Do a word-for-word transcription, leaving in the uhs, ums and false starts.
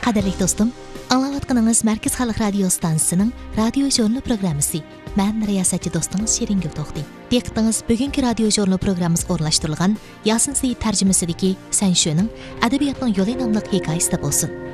Qadirlik dostum, anlayotqanınız Mərkəz Xalq Radio Stansiyasının radio jurnal proqramısı. Mən riyasətçi dostunuz Şiringül Toxti. Diqqətiniz bugünkü radio jurnal proqramımız orlaşdırılğan Yasin Seyit tərcüməsidəki Sən Şö'nün Ədəbiyyatın Yolu namlıq hekayəsində olsun.